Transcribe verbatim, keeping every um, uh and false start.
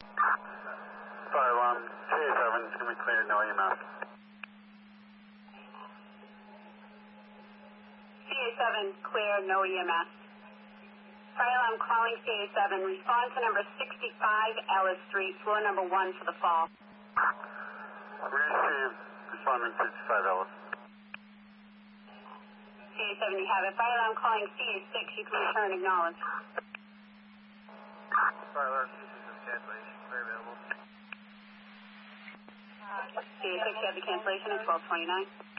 Fire alarm, C A seven, it's going to be cleared, no E M S. C A seven, clear, no E M S. Fire alarm calling C A seven, respond to number sixty-five Ellis Street, floor number one for the fall. Received, responding sixty-five Ellis. C A seven, you have it. Fire alarm calling C A six, you can return, acknowledge. Fire alarm, C A six is cancellation, clear available. C A six, you have the cancellation at twelve twenty-nine.